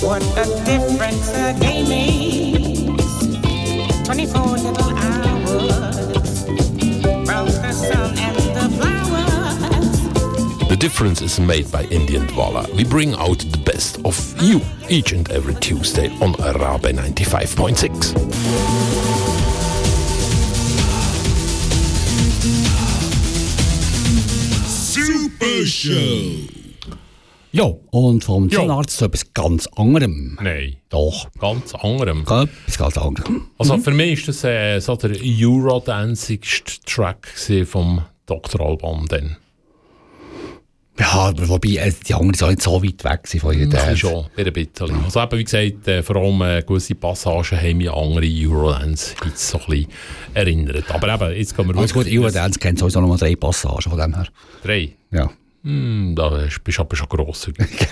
What a difference a day makes. 24 little hours from the sun and the flowers. The difference is made by Indian Dwala. We bring out the best of you each and every Tuesday on Arabe 95.6. Super Show! Ja, und vom Zahnarzt zu etwas ganz anderem. Nein. Doch. Ganz anderem. Etwas ganz anderem. Also für mich ist das so der Eurodanzigste Track vom Dr. Alban dann. Ja, wobei die anderen sind auch nicht so weit weg von jeder Dance. Schon, ein bisschen. Also eben, wie gesagt, vor allem gewisse Passagen haben mich an andere Eurodance jetzt so ein bisschen erinnert. Aber eben, jetzt können wir... Alles gut, Eurodance kennt sowieso noch mal 3 Passagen von dem her. 3? Ja. Da bist du aber schon grosser.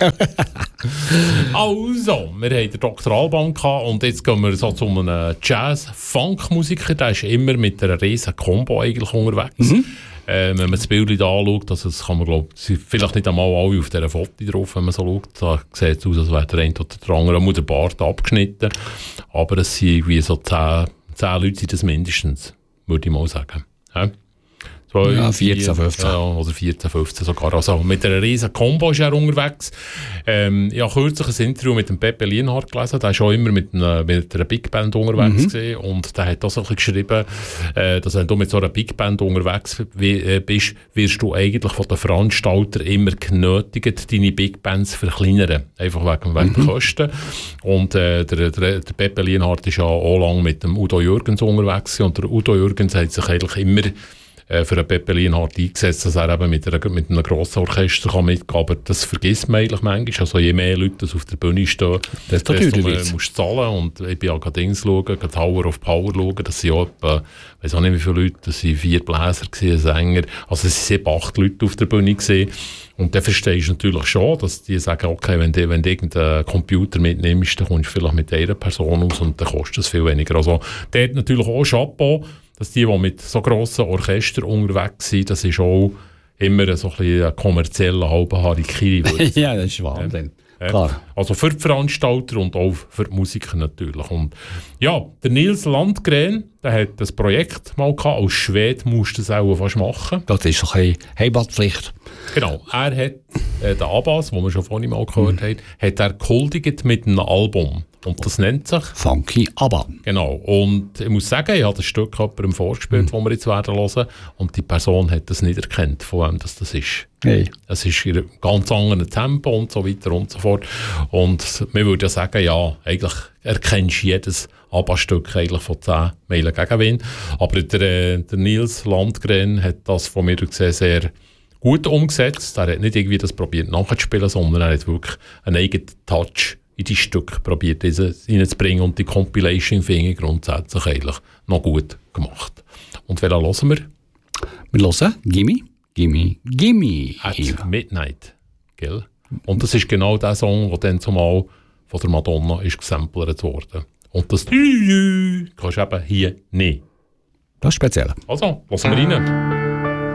Also, wir haben den Dr. Alban gehabt und jetzt gehen wir so zu einem Jazz-Funk-Musiker. Der ist immer mit einer riesen Combo eigentlich unterwegs. Wenn man das Bild hier anschaut, also das kann man, glaube ich, vielleicht nicht einmal alle auf dieser Foto drauf, wenn man so schaut. Da sieht es aus, als wäre der eine oder der andere der Bart abgeschnitten. Aber es sind irgendwie so 10 Leute sind das mindestens, würde ich mal sagen. Ja, 14, 15. Ja, oder 14, 15 sogar. Also mit einer riesen Combo ist er unterwegs. Ich habe kürzlich ein Interview mit dem Pepe Lienhardt gelesen. Der war schon immer mit einer Big Band unterwegs gewesen. Und der hat auch so ein bisschen geschrieben, dass wenn du mit so einer Big Band unterwegs bist, wirst du eigentlich von den Veranstaltern immer genötigt, deine Big Bands zu verkleinern. Einfach wegen der Kosten. Und der Pepe Lienhardt ist ja auch lange mit dem Udo Jürgens unterwegs. Und der Udo Jürgens hat sich eigentlich immer für einen Pepe Lienhardt eingesetzt, dass er eben mit einem grossen Orchester mitgehen kann. Aber das vergisst man eigentlich manchmal. Also je mehr Leute auf der Bühne stehen, desto mehr musst du zahlen. Und ich bin ja gerade Dings schauen, gerade Tower of Power schauen. Das sind ja etwa, ich weiss auch nicht wie viele Leute, das waren 4 Bläser, ein Sänger. Also es waren 7, 8 Leute auf der Bühne gewesen. Und dann verstehst du natürlich schon, dass die sagen, okay, wenn du irgendeinen Computer mitnimmst, dann kommst du vielleicht mit einer Person aus und dann kostet es viel weniger. Also der hat natürlich auch Chapeau, dass die mit so grossen Orchestern unterwegs sind, das ist auch immer so ein bisschen ein kommerzieller halber Harikiri. Ja, das ist Wahnsinn. Klar. Also für die Veranstalter und auch für die Musiker natürlich. Und ja, der Nils Landgren, der hat das Projekt mal gehabt. Als Schwede musst du das auch fast machen. Das ist doch eine Heimatpflicht. Genau. Er hat den Abbas, den wir schon vorhin mal gehört haben, hat er gehuldigt mit einem Album. Und das nennt sich Funky ABBA. Genau. Und ich muss sagen, ich habe das Stück jemandem vorgespielt, das wir jetzt werden hören. Und die Person hat das nicht erkannt, von wem das ist. Hey. Es ist in einem ganz anderen Tempo und so weiter und so fort. Und man würde ja sagen, ja, eigentlich erkennst du jedes ABBA-Stück eigentlich von 10 Meilen Gegenwind. Aber der Nils Landgren hat das von mir gesehen sehr gut umgesetzt. Er hat nicht irgendwie das probiert nachzuspielen, sondern er hat wirklich einen eigenen Touch in die Stücke probiert reinzubringen und die Compilation finde ich grundsätzlich eigentlich noch gut gemacht. Und welchen hören wir? Wir hören Gimme, Gimme, Gimme. At Midnight. Gell? Und das ist genau der Song, der dann zumal von der Madonna ist gesamplert worden. Und das kannst du eben hier nicht. Das ist speziell. Also, lassen wir rein.